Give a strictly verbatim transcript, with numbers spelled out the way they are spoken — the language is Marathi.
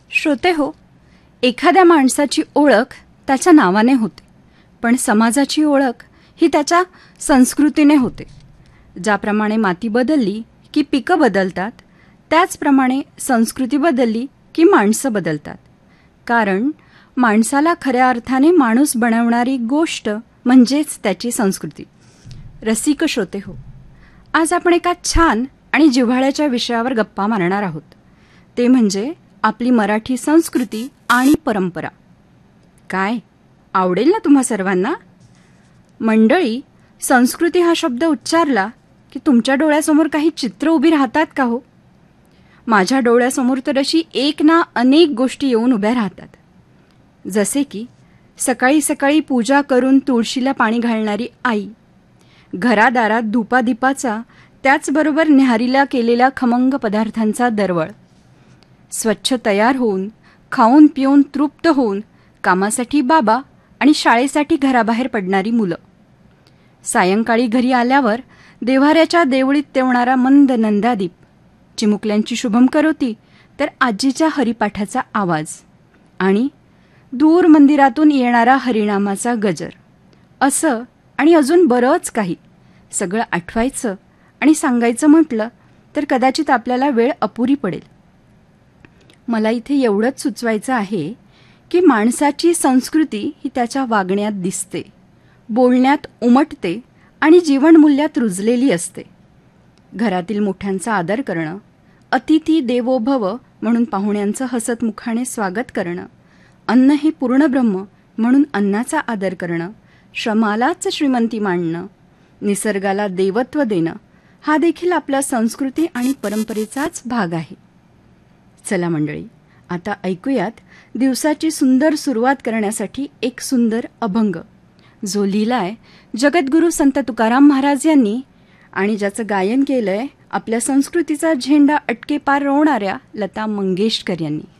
श्रोते हो, एखाद्या माणसाची ओळख त्याच्या नावाने होते, पण समाजाची ओळख ही त्याच्या संस्कृतीने होते. ज्याप्रमाणे माती बदलली की पिकं बदलतात, त्याचप्रमाणे संस्कृती बदलली की माणसं बदलतात. कारण माणसाला खऱ्या अर्थाने माणूस बनवणारी गोष्ट म्हणजेच त्याची संस्कृती. रसिक श्रोते हो, आज आपण एका छान आणि जिव्हाळ्याच्या विषयावर गप्पा मारणार आहोत. ते म्हणजे आपली मराठी संस्कृती आणि परंपरा. काय आवडेल ना तुम्हा सर्वांना? मंडळी, संस्कृती हा शब्द उच्चारला की तुमच्या डोळ्यासमोर काही चित्र उभी राहतात का हो? माझ्या डोळ्यासमोर तर अशी एक ना अनेक गोष्टी येऊन उभ्या राहतात. जसे की सकाळी सकाळी पूजा करून तुळशीला पाणी घालणारी आई, घरादारात धुपादीपाचा त्याचबरोबर न्याहारीला केलेल्या खमंग पदार्थांचा दरवळ, स्वच्छ तयार होऊन खाऊन पिऊन तृप्त होऊन कामासाठी बाबा आणि शाळेसाठी घराबाहेर पडणारी मुलं, सायंकाळी घरी आल्यावर देव्हाऱ्याच्या देवळीत तेवणारा मंद नंदादीप, चिमुकल्यांची शुभम करोती तर आजीच्या हरिपाठाचा आवाज आणि दूर मंदिरातून येणारा हरिनामाचा गजर, असं आणि अजून बरंच काही. सगळं आठवायचं आणि सांगायचं म्हटलं तर कदाचित आपल्याला वेळ अपुरी पडेल. मला इथे एवढंच सुचवायचं आहे की माणसाची संस्कृती ही त्याच्या वागण्यात दिसते, बोलण्यात उमटते आणि जीवनमूल्यात रुजलेली असते. घरातील मोठ्यांचा आदर करणं, अतिथी देवो भव म्हणून पाहुण्यांचं हसतमुखाने स्वागत करणं, अन्न हे पूर्ण ब्रह्म म्हणून अन्नाचा आदर करणं, श्रमालाच श्रीमंती मानणं, निसर्गाला देवत्व देणं, हा देखील आपल्या संस्कृती आणि परंपरेचाच भाग आहे. चला मंडळी, आता ऐकूयात दिवसाची सुंदर सुरुवात करण्यासाठी एक सुंदर अभंग, जो लिहिलाय जगद्गुरू संत तुकाराम महाराज यांनी आणि ज्याचं गायन केलंय आपल्या संस्कृतीचा झेंडा अटके पार रोवणाऱ्या लता मंगेशकर यांनी.